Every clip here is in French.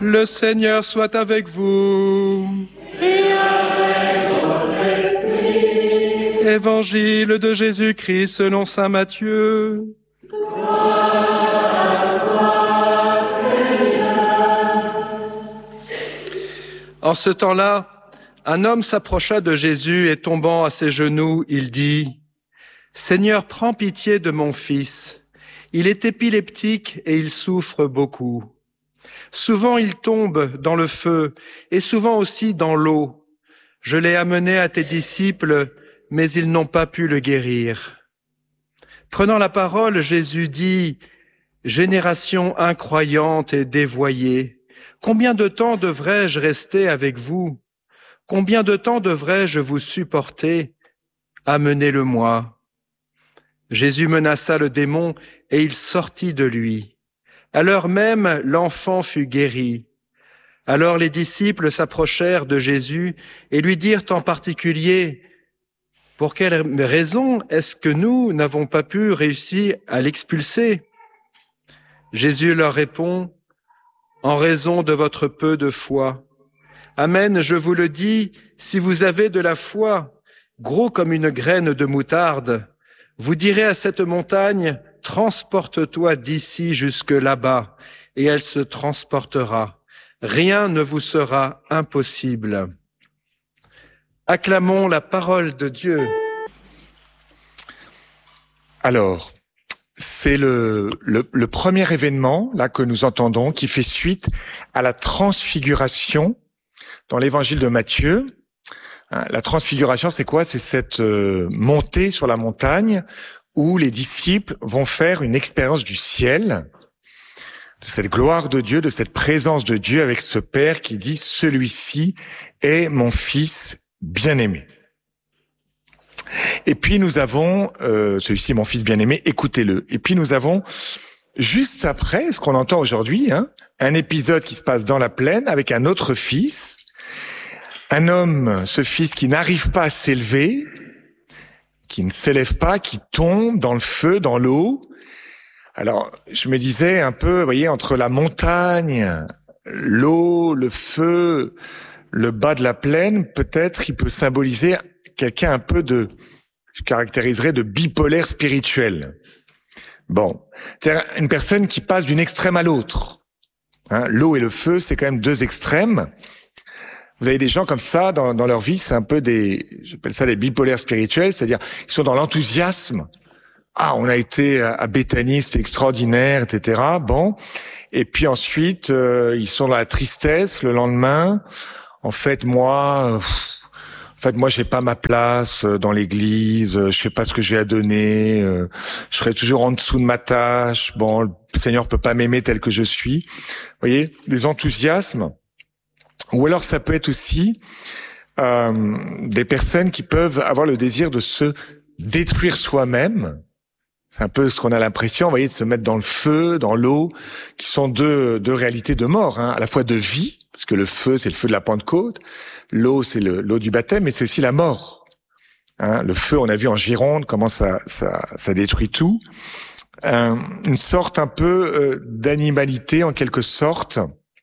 Le Seigneur soit avec vous. Et avec votre esprit. Évangile de Jésus-Christ selon saint Matthieu. Gloire à toi, Seigneur. En ce temps-là, un homme s'approcha de Jésus et tombant à ses genoux, il dit : « Seigneur, prends pitié de mon fils. Il est épileptique et il souffre beaucoup. Souvent il tombe dans le feu et souvent aussi dans l'eau. Je l'ai amené à tes disciples, mais ils n'ont pas pu le guérir. » Prenant la parole, Jésus dit : « Génération incroyante et dévoyée, combien de temps devrais-je rester avec vous ? Combien de temps devrais-je vous supporter ? Amenez-le-moi. » Jésus menaça le démon et il sortit de lui. À l'heure même, l'enfant fut guéri. Alors les disciples s'approchèrent de Jésus et lui dirent en particulier : « Pour quelle raison est-ce que nous n'avons pas pu réussir à l'expulser ?» Jésus leur répond : « En raison de votre peu de foi. Amen, je vous le dis, si vous avez de la foi, gros comme une graine de moutarde, vous direz à cette montagne : transporte-toi d'ici jusque là-bas, et elle se transportera. Rien ne vous sera impossible. » Acclamons la parole de Dieu. Alors, c'est le premier événement là que nous entendons qui fait suite à la transfiguration dans l'évangile de Matthieu. La transfiguration, c'est quoi ? C'est cette montée sur la montagne où les disciples vont faire une expérience du ciel, de cette gloire de Dieu, de cette présence de Dieu avec ce Père qui dit « Celui-ci est mon Fils bien-aimé ». Et puis nous avons « Celui-ci est mon Fils bien-aimé, écoutez-le ». Et puis nous avons, juste après, ce qu'on entend aujourd'hui, un épisode qui se passe dans la plaine avec un autre fils, un homme, ce fils qui n'arrive pas à s'élever, qui ne s'élève pas, qui tombe dans le feu, dans l'eau. Alors, je me disais un peu, vous voyez, entre la montagne, l'eau, le feu, le bas de la plaine, peut-être il peut symboliser quelqu'un un peu je caractériserais de bipolaire spirituel. Bon, c'est-à-dire une personne qui passe d'une extrême à l'autre. L'eau et le feu, c'est quand même deux extrêmes. Vous avez des gens comme ça dans leur vie, c'est un peu j'appelle ça des bipolaires spirituels, c'est-à-dire ils sont dans l'enthousiasme. Ah, on a été à Béthanie, c'était extraordinaire, etc. Bon, et puis ensuite ils sont dans la tristesse le lendemain. En fait, moi, j'ai pas ma place dans l'église. Je sais pas ce que j'ai à donner. Je serai toujours en dessous de ma tâche. Bon, le Seigneur peut pas m'aimer tel que je suis. Vous voyez, des enthousiasmes. Ou alors ça peut être aussi des personnes qui peuvent avoir le désir de se détruire soi-même. C'est un peu ce qu'on a l'impression, vous voyez, de se mettre dans le feu, dans l'eau, qui sont deux réalités de mort, à la fois de vie, parce que le feu, c'est le feu de la Pentecôte, l'eau, c'est l'eau du baptême, mais c'est aussi la mort. Le feu, on a vu en Gironde comment ça détruit tout. Une sorte un peu d'animalité, en quelque sorte,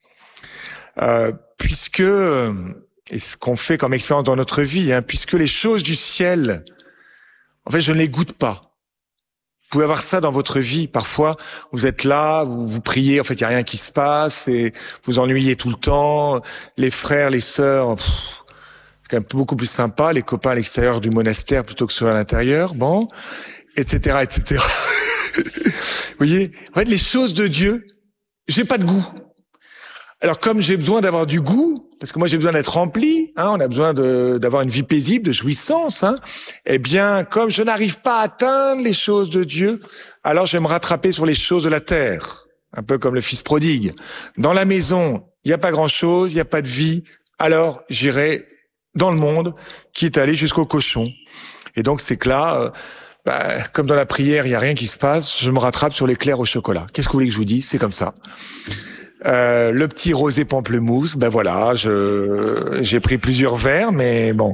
puisque, et ce qu'on fait comme expérience dans notre vie, puisque les choses du ciel, en fait, je ne les goûte pas. Vous pouvez avoir ça dans votre vie. Parfois, vous êtes là, vous priez, en fait, il n'y a rien qui se passe, et vous ennuyez tout le temps. Les frères, les sœurs, c'est quand même beaucoup plus sympa, les copains à l'extérieur du monastère plutôt que ceux à l'intérieur, bon, etc., etc. Vous voyez, en fait, les choses de Dieu, j'ai pas de goût. Alors, comme j'ai besoin d'avoir du goût, parce que moi j'ai besoin d'être rempli, on a besoin d'avoir une vie paisible, de jouissance, eh bien, comme je n'arrive pas à atteindre les choses de Dieu, alors je vais me rattraper sur les choses de la terre, un peu comme le fils prodigue. Dans la maison, il n'y a pas grand-chose, il n'y a pas de vie, alors j'irai dans le monde, quitte à aller jusqu'au cochon. Et donc c'est que là, comme dans la prière, il n'y a rien qui se passe, je me rattrape sur l'éclair au chocolat. Qu'est-ce que vous voulez que je vous dise ? C'est comme ça. Le petit rosé pamplemousse, voilà, j'ai pris plusieurs verres, mais bon.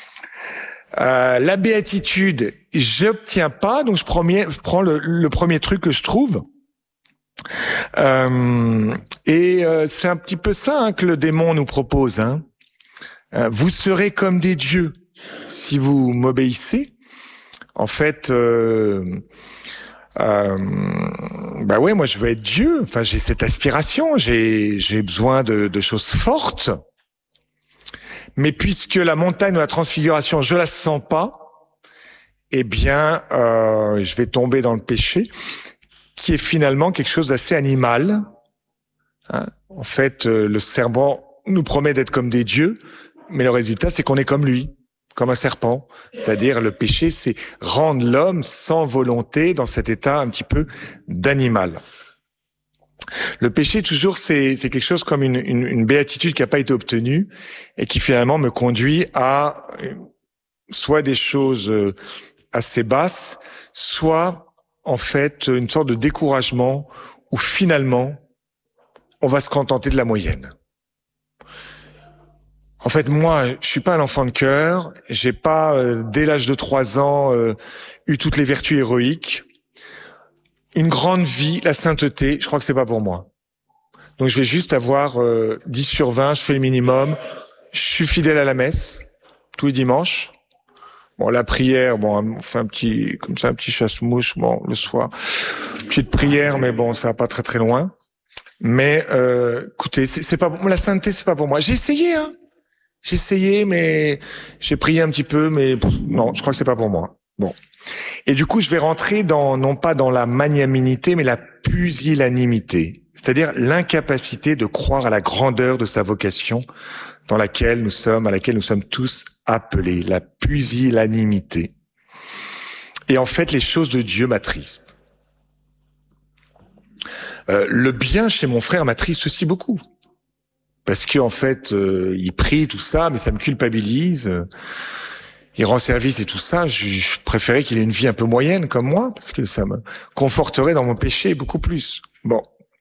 La béatitude, j'obtiens pas, donc je prends le premier truc que je trouve. Et c'est un petit peu ça que le démon nous propose. Vous serez comme des dieux si vous m'obéissez. En fait, bah ouais, moi je veux être Dieu. Enfin, j'ai cette aspiration, j'ai besoin de choses fortes. Mais puisque la montagne de la transfiguration, je la sens pas, eh bien, je vais tomber dans le péché, qui est finalement quelque chose d'assez animal. En fait, le serpent nous promet d'être comme des dieux, mais le résultat, c'est qu'on est comme lui, comme un serpent. C'est-à-dire, le péché, c'est rendre l'homme sans volonté dans cet état un petit peu d'animal. Le péché, toujours, c'est quelque chose comme une béatitude qui n'a pas été obtenue et qui finalement me conduit à soit des choses assez basses, soit en fait une sorte de découragement où finalement on va se contenter de la moyenne. En fait, moi, je suis pas un enfant de cœur, j'ai pas dès l'âge de 3 ans eu toutes les vertus héroïques. Une grande vie, la sainteté, je crois que c'est pas pour moi. Donc je vais juste avoir 10 sur 20, je fais le minimum, je suis fidèle à la messe tous les dimanches. Bon, la prière, bon, on fait un petit chasse-mouche, bon, le soir. Petite prière, mais bon, ça va pas très très loin. Mais écoutez, c'est pas la sainteté, c'est pas pour moi. J'ai essayé, mais j'ai prié un petit peu, mais non, je crois que c'est pas pour moi. Bon. Et du coup, je vais rentrer non pas dans la magnanimité, mais la pusillanimité, c'est-à-dire l'incapacité de croire à la grandeur de sa vocation à laquelle nous sommes tous appelés, la pusillanimité. Et en fait, les choses de Dieu m'attristent. Le bien chez mon frère m'attriste aussi beaucoup. Parce que en fait, il prie, tout ça, mais ça me culpabilise. Il rend service et tout ça. Je préférais qu'il ait une vie un peu moyenne comme moi, parce que ça me conforterait dans mon péché beaucoup plus. Bon.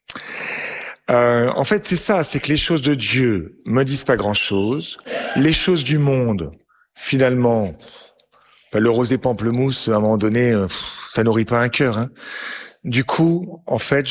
En fait, c'est ça, c'est que les choses de Dieu me disent pas grand-chose. Les choses du monde, finalement, le rosé pamplemousse, à un moment donné, ça nourrit pas un cœur. Du coup, en fait,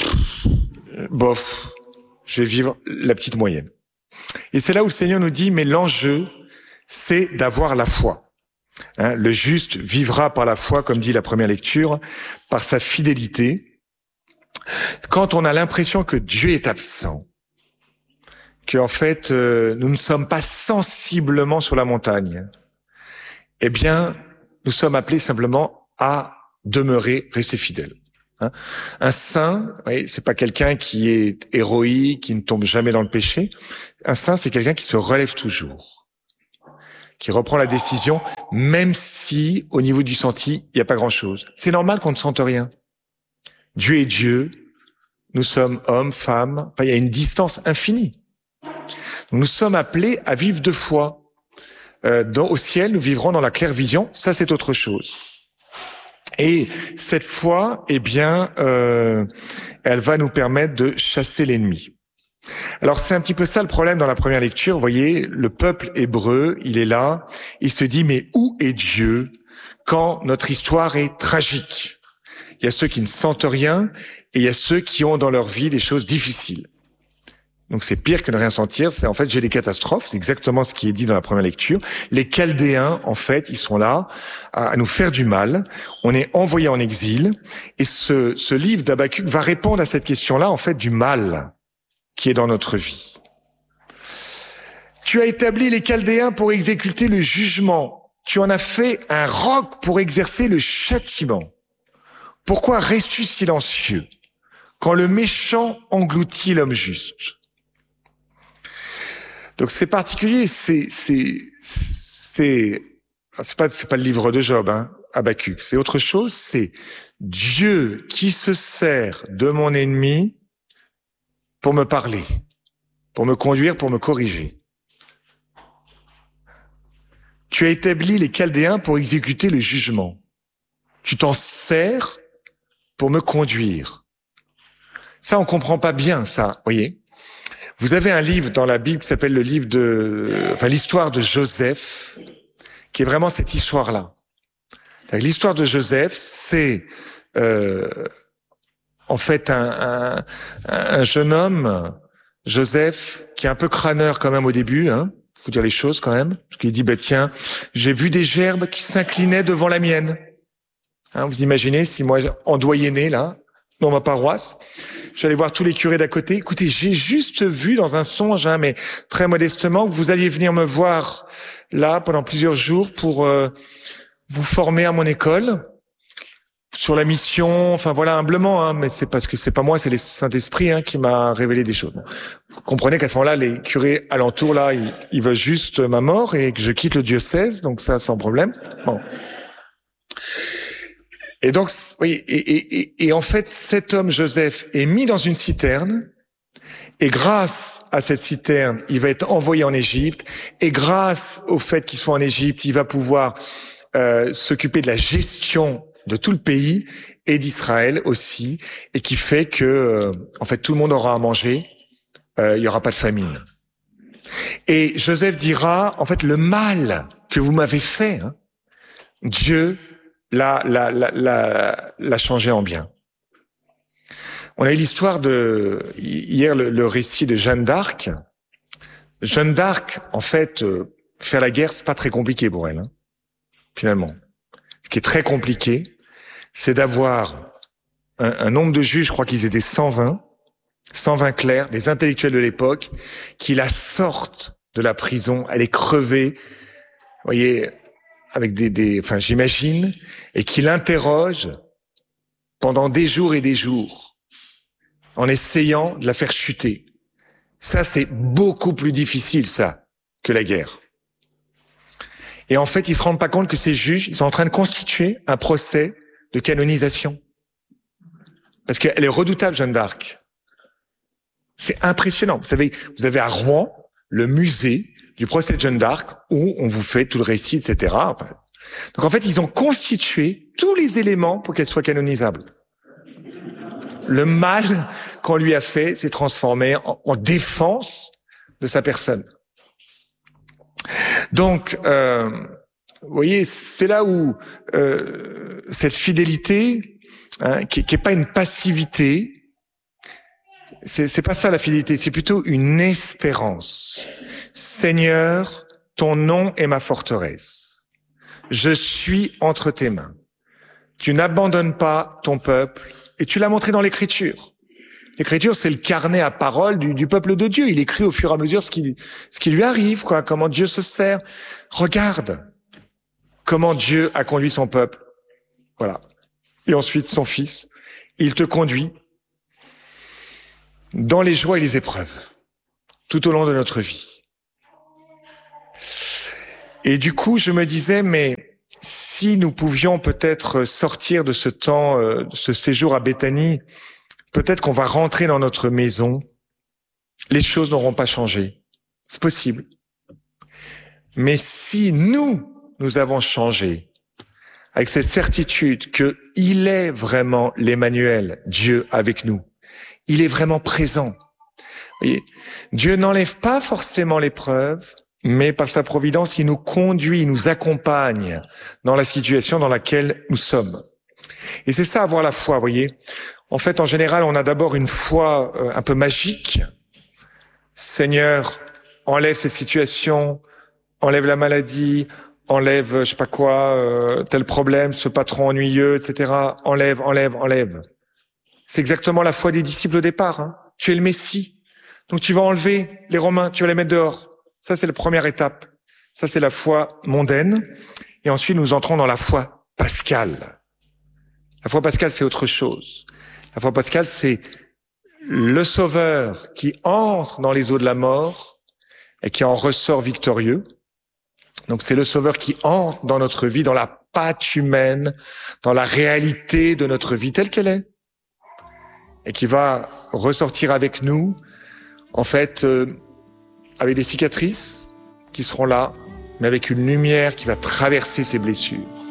bof, je vais vivre la petite moyenne. Et c'est là où le Seigneur nous dit, mais l'enjeu, c'est d'avoir la foi. Le juste vivra par la foi, comme dit la première lecture, par sa fidélité. Quand on a l'impression que Dieu est absent, que en fait nous ne sommes pas sensiblement sur la montagne, eh bien nous sommes appelés simplement à rester fidèles. Un saint, c'est pas quelqu'un qui est héroïque, qui ne tombe jamais dans le péché. Un saint, c'est quelqu'un qui se relève toujours, qui reprend la décision, même si au niveau du senti il n'y a pas grand-chose. C'est normal qu'on ne sente rien. Dieu est Dieu, nous sommes hommes, femmes, il y a une distance infinie. Donc, nous sommes appelés à vivre de foi. Au ciel, nous vivrons dans la claire vision, ça c'est autre chose. Et cette foi, eh bien, elle va nous permettre de chasser l'ennemi. Alors c'est un petit peu ça le problème dans la première lecture, vous voyez, le peuple hébreu, il est là, il se dit mais où est Dieu quand notre histoire est tragique ? Il y a ceux qui ne sentent rien et il y a ceux qui ont dans leur vie des choses difficiles. Donc c'est pire que ne rien sentir, c'est en fait j'ai des catastrophes, c'est exactement ce qui est dit dans la première lecture. Les Chaldéens, en fait, ils sont là à nous faire du mal, on est envoyés en exil et ce livre d'Habacuc va répondre à cette question-là, en fait, du mal qui est dans notre vie. Tu as établi les Chaldéens pour exécuter le jugement, tu en as fait un roc pour exercer le châtiment. Pourquoi restes-tu silencieux quand le méchant engloutit l'homme juste? Donc c'est particulier, c'est pas le livre de Job, Habacuc, c'est autre chose, c'est Dieu qui se sert de mon ennemi pour me parler, pour me conduire, pour me corriger. Tu as établi les Chaldéens pour exécuter le jugement. Tu t'en sers pour me conduire. Ça, on comprend pas bien, ça, voyez. Vous avez un livre dans la Bible qui s'appelle l'histoire de Joseph, qui est vraiment cette histoire-là. L'histoire de Joseph, c'est, en fait un jeune homme, Joseph, qui est un peu crâneur quand même au début, hein, faut dire les choses quand même, parce qu'il dit tiens, j'ai vu des gerbes qui s'inclinaient devant la mienne. Hein, vous imaginez si moi en doyenné là, dans ma paroisse, j'allais voir tous les curés d'à côté. Écoutez, j'ai juste vu dans un songe, hein, mais très modestement, que vous alliez venir me voir là pendant plusieurs jours pour vous former à mon école sur la mission. Enfin voilà, humblement, hein, mais c'est parce que c'est pas moi, c'est le Saint-Esprit hein, qui m'a révélé des choses. Bon. Vous comprenez qu'à ce moment-là, les curés alentours là, ils veulent juste ma mort et que je quitte le diocèse, donc ça sans problème. Bon. Et donc, oui, et en fait, cet homme, Joseph, est mis dans une citerne, et grâce à cette citerne, il va être envoyé en Égypte, et grâce au fait qu'il soit en Égypte, il va pouvoir s'occuper de la gestion de tout le pays, et d'Israël aussi, et qui fait que, en fait, tout le monde aura à manger, il y aura pas de famine. Et Joseph dira, en fait, le mal que vous m'avez fait, hein, Dieu l'a changé en bien. On a eu l'histoire hier le récit de Jeanne d'Arc. Jeanne d'Arc, en fait, faire la guerre, c'est pas très compliqué pour elle, hein, finalement. Ce qui est très compliqué, c'est d'avoir un nombre de juges, je crois qu'ils étaient 120 clercs, des intellectuels de l'époque, qui la sortent de la prison, elle est crevée, vous voyez, avec enfin, j'imagine, et qui l'interroge pendant des jours et des jours, en essayant de la faire chuter. Ça, c'est beaucoup plus difficile, ça, que la guerre. Et en fait, ils se rendent pas compte que ces juges, ils sont en train de constituer un procès de canonisation. Parce qu'elle est redoutable, Jeanne d'Arc. C'est impressionnant. Vous savez, vous avez à Rouen le musée du procès de Jeanne d'Arc, où on vous fait tout le récit, etc. Donc en fait, ils ont constitué tous les éléments pour qu'elle soit canonisable. Le mal qu'on lui a fait s'est transformé en défense de sa personne. Donc, vous voyez, c'est là où cette fidélité, hein, qui est pas une passivité, c'est pas ça la fidélité, c'est plutôt une espérance. Seigneur, ton nom est ma forteresse. Je suis entre tes mains. Tu n'abandonnes pas ton peuple, et tu l'as montré dans l'Écriture. L'Écriture, c'est le carnet à parole du peuple de Dieu. Il écrit au fur et à mesure ce qui lui arrive, quoi, comment Dieu se sert. Regarde comment Dieu a conduit son peuple. Voilà. Et ensuite, son Fils, il te conduit dans les joies et les épreuves, tout au long de notre vie. Et du coup, je me disais, mais si nous pouvions peut-être sortir de ce temps, de ce séjour à Béthanie, peut-être qu'on va rentrer dans notre maison, les choses n'auront pas changé. C'est possible. Mais si nous avons changé, avec cette certitude que il est vraiment l'Emmanuel, Dieu avec nous, il est vraiment présent. Vous voyez, Dieu n'enlève pas forcément l'épreuve, mais par sa providence, il nous conduit, il nous accompagne dans la situation dans laquelle nous sommes. Et c'est ça, avoir la foi, vous voyez. En fait, en général, on a d'abord une foi un peu magique. Seigneur, enlève ces situations, enlève la maladie, enlève, je sais pas quoi, tel problème, ce patron ennuyeux, etc. Enlève. C'est exactement la foi des disciples au départ. Hein. Tu es le Messie, donc tu vas enlever les Romains, tu vas les mettre dehors. Ça, c'est la première étape. Ça, c'est la foi mondaine. Et ensuite, nous entrons dans la foi pascale. La foi pascale, c'est autre chose. La foi pascale, c'est le Sauveur qui entre dans les eaux de la mort et qui en ressort victorieux. Donc, c'est le Sauveur qui entre dans notre vie, dans la pâte humaine, dans la réalité de notre vie telle qu'elle est. Et qui va ressortir avec nous, en fait, avec des cicatrices qui seront là, mais avec une lumière qui va traverser ces blessures.